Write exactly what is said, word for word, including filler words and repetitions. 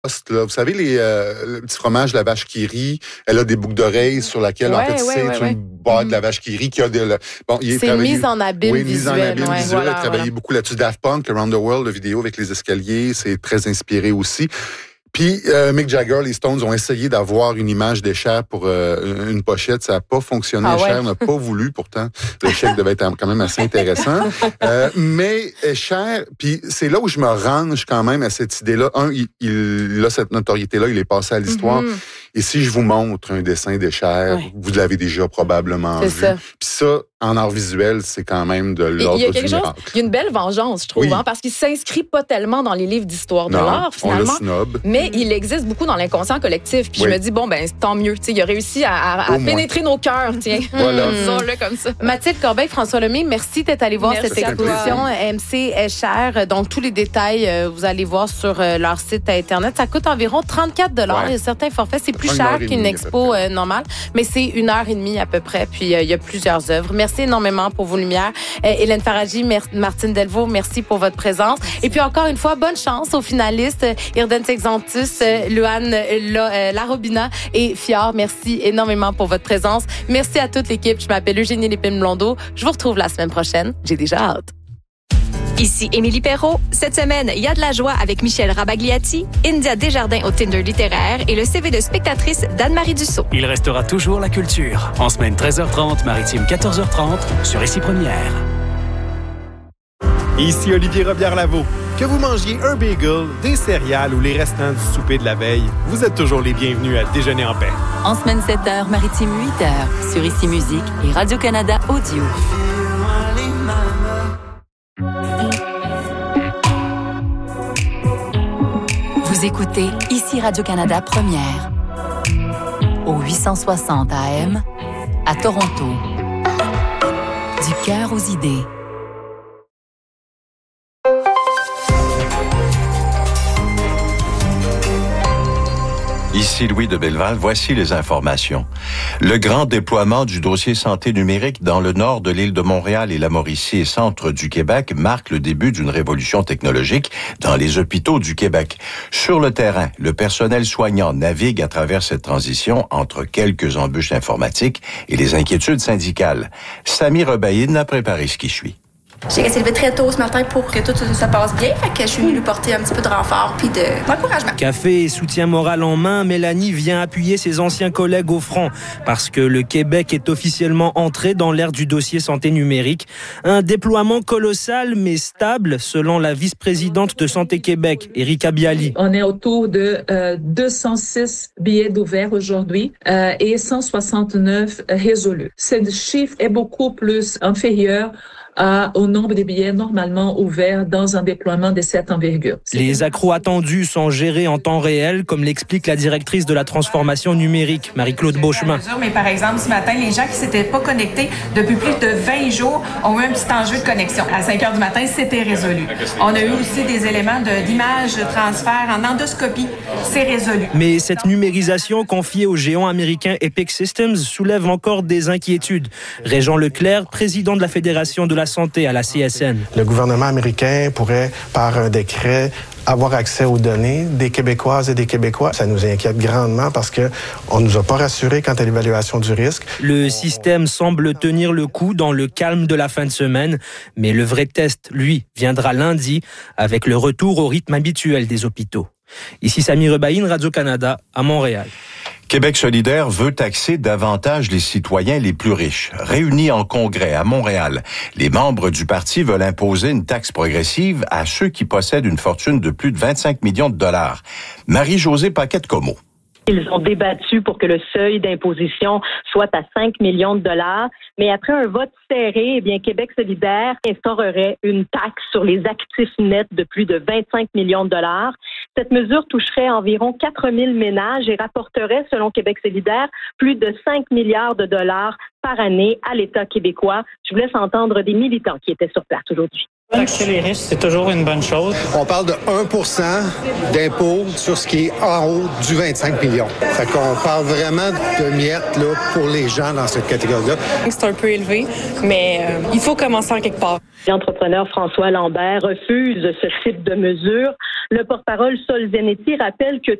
Là. Vous savez, les, euh, le petit fromage de la vache qui rit, elle a des boucles d'oreilles sur laquelle, ouais, en fait, ouais, c'est ouais, une ouais. boîte de la vache qui rit qui a de... Le, bon, il est c'est travaillé, une mise en abîme oui, visuelle. mise en abîme ouais, visuelle. voilà, Elle a travaillé voilà. beaucoup là-dessus. Daft Punk, Around the World, la vidéo avec les escaliers, c'est très inspiré aussi. Puis euh, Mick Jagger, les Stones ont essayé d'avoir une image d'Escher pour euh, une pochette. Ça n'a pas fonctionné. Ah Escher ouais. n'a pas voulu. Pourtant, le chèque devait être quand même assez intéressant. Euh, mais Escher, puis c'est là où je me range quand même à cette idée-là. Un, il, il a cette notoriété-là, il est passé à l'histoire. Mm-hmm. Et si je vous montre un dessin d'Escher, ouais. vous l'avez déjà probablement c'est vu. Ça. Puis ça, en art visuel, c'est quand même de l'ordre il y a du quelque miracle. Chose, il y a une belle vengeance, je trouve, oui. hein, parce qu'il s'inscrit pas tellement dans les livres d'histoire de non, l'art, finalement. On le snob. Mais mm-hmm. il existe beaucoup dans l'inconscient collectif. Puis oui. je me dis, bon, ben tant mieux. T'sais, il a réussi à, à, à pénétrer nos cœurs, tiens. Voilà. Disons-le comme ça. Mathilde Corbeil, François Lemay, merci d'être allé voir merci cette exposition M C Escher. Donc, tous les détails, vous allez voir sur leur site Internet. Ça coûte environ trente-quatre dollars. Ouais. Il y a certains forfaits. C'est plus cher qu'une expo euh, normale, mais c'est une heure et demie à peu près. Puis, euh, il y a plusieurs œuvres. Merci énormément pour vos lumières. Euh, Hélène Faradji, mer- Martine Delvaux, merci pour votre présence. Et puis, encore une fois, bonne chance aux finalistes Irden Sexantus, euh, Luan La, euh, Larobina et Fior. Merci énormément pour votre présence. Merci à toute l'équipe. Je m'appelle Eugénie Lépine-Blondeau. Je vous retrouve la semaine prochaine. J'ai déjà hâte. Ici Émilie Perrault. Cette semaine, il y a de la joie avec Michel Rabagliati, India Desjardins au Tinder littéraire et le C V de spectatrice d'Anne-Marie Dussault. Il restera toujours la culture. En semaine treize heures trente, maritime quatorze heures trente, sur Ici Première. Ici Olivier Robillard-Lavaux. Que vous mangiez un bagel, des céréales ou les restants du souper de la veille, vous êtes toujours les bienvenus à Déjeuner en paix. En semaine sept heures, maritime huit heures, sur Ici Musique et Radio-Canada Audio. Vous écoutez Ici Radio-Canada Première, au huit cent soixante A M, à Toronto. Du cœur aux idées. Ici Louis de Belleval, voici les informations. Le grand déploiement du dossier santé numérique dans le nord de l'île de Montréal et la Mauricie et centre du Québec marque le début d'une révolution technologique dans les hôpitaux du Québec. Sur le terrain, le personnel soignant navigue à travers cette transition entre quelques embûches informatiques et les inquiétudes syndicales. Samy Rebaïne a préparé ce qui suit. J'ai essayé de lever très tôt ce matin pour que tout ça passe bien. Fait que je suis venue lui porter un petit peu de renfort puis de d'encouragement. Café et soutien moral en main, Mélanie vient appuyer ses anciens collègues au front parce que le Québec est officiellement entré dans l'ère du dossier santé numérique. Un déploiement colossal mais stable selon la vice-présidente de Santé Québec, Erika Bialy. On est autour de euh, deux cent six billets d'ouvert aujourd'hui euh, et cent soixante-neuf résolus. Ce chiffre est beaucoup plus inférieur À, au nombre de billets normalement ouverts dans un déploiement de cette envergure. Les accros attendus sont gérés en temps réel, comme l'explique la directrice de la transformation numérique, Marie-Claude Beauchemin. Mais par exemple, ce matin, les gens qui s'étaient pas connectés depuis plus de vingt jours ont eu un petit enjeu de connexion. À cinq heures du matin, c'était résolu. On a eu aussi des éléments de, d'image, de transfert en endoscopie. C'est résolu. Mais cette numérisation confiée au géant américain Epic Systems soulève encore des inquiétudes. Régent Leclerc, président de la Fédération de la santé à la C S N. Le gouvernement américain pourrait, par un décret, avoir accès aux données des Québécoises et des Québécois. Ça nous inquiète grandement parce que on nous a pas rassurés quant à l'évaluation du risque. Le système semble tenir le coup dans le calme de la fin de semaine, mais le vrai test, lui, viendra lundi avec le retour au rythme habituel des hôpitaux. Ici Samy Rebaïne, Radio-Canada, à Montréal. Québec solidaire veut taxer davantage les citoyens les plus riches. Réunis en congrès à Montréal, les membres du parti veulent imposer une taxe progressive à ceux qui possèdent une fortune de plus de vingt-cinq millions de dollars. Marie-Josée Paquette-Comeau. Ils ont débattu pour que le seuil d'imposition soit à cinq millions de dollars. Mais après un vote serré, eh bien, Québec solidaire instaurerait une taxe sur les actifs nets de plus de vingt-cinq millions de dollars. Cette mesure toucherait environ quatre mille ménages et rapporterait, selon Québec solidaire, plus de cinq milliards de dollars par année à l'État québécois. Je vous laisse entendre des militants qui étaient sur place aujourd'hui. Taxer les riches, c'est toujours une bonne chose. On parle de un pour cent d'impôt sur ce qui est en haut du vingt-cinq millions. Fait qu'on parle vraiment de miettes là, pour les gens dans cette catégorie-là. C'est un peu élevé, mais euh, il faut commencer en quelque part. L'entrepreneur François Lambert refuse ce type de mesure. Le porte-parole Sol Zanetti rappelle que